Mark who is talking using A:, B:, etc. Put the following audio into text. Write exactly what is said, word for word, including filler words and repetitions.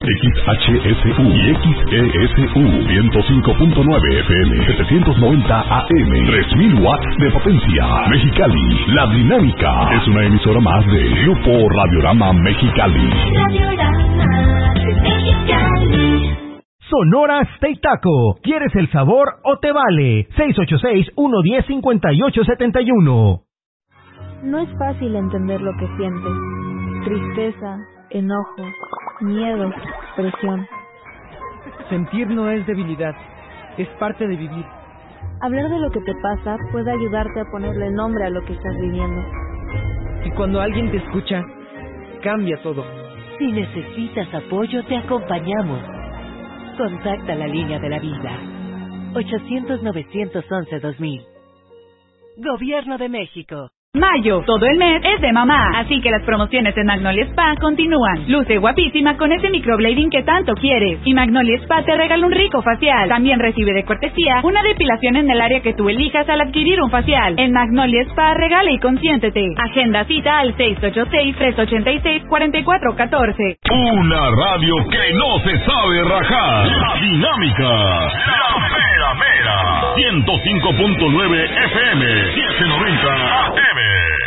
A: X H S U y X E S U ciento cinco punto nueve F M, setecientos noventa A M, tres mil watts de potencia. Mexicali, La Dinámica es una emisora más de Grupo Radiorama Mexicali.
B: Radiorama Mexicali.
C: Sonora Steak Taco. ¿Quieres el sabor o te vale? seis ocho seis, uno uno cero, cinco ocho siete uno.
D: No es fácil entender lo que sientes. Tristeza, enojo, miedo, presión.
E: Sentir no es debilidad, es parte de vivir.
D: Hablar de lo que te pasa puede ayudarte a ponerle nombre a lo que estás viviendo.
E: Y cuando alguien te escucha, cambia todo.
F: Si necesitas apoyo, te acompañamos. Contacta la línea de la vida. ochocientos, novecientos once, dos mil. Gobierno de México.
G: Mayo, todo el mes es de mamá, así que las promociones en Magnolia Spa continúan. Luce guapísima con ese microblading que tanto quieres. Y Magnolia Spa te regala un rico facial. También recibe de cortesía una depilación en el área que tú elijas al adquirir un facial. En Magnolia Spa regala y consiéntete. Agenda cita al seis ocho seis, tres ocho seis, cuatro cuatro uno cuatro.
A: Una radio que no se sabe rajar. La Dinámica. La Mera Mera. ciento cinco punto nueve F M. setecientos noventa A M.